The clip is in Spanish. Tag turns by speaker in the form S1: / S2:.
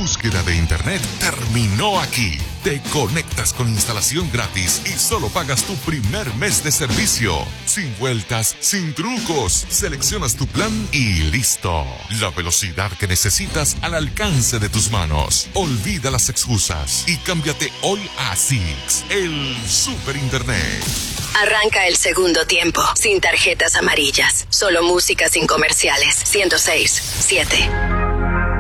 S1: búsqueda de internet terminó aquí. Te conectas con instalación gratis y solo pagas tu primer mes de servicio. Sin vueltas, sin trucos. Seleccionas tu plan y listo. La velocidad que necesitas al alcance de tus manos. Olvida las excusas y cámbiate hoy a Six, el super internet.
S2: Arranca el segundo tiempo, sin tarjetas amarillas. Solo música sin comerciales. 106.7.